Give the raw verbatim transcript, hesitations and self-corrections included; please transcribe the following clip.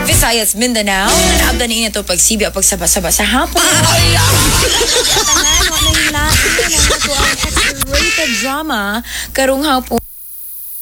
Visayas, Mindanao. Naabda ni ito pagsibi o pagsaba-saba sa hapon. Tangan, wala yung lahat ng ito ang X-rated drama karong hapon.